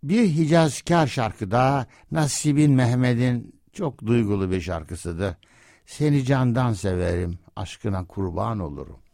Bir Hicazkar şarkı daha, Nasibin Mehmet'in çok duygulu bir şarkısıdır. Seni candan severim, aşkına kurban olurum.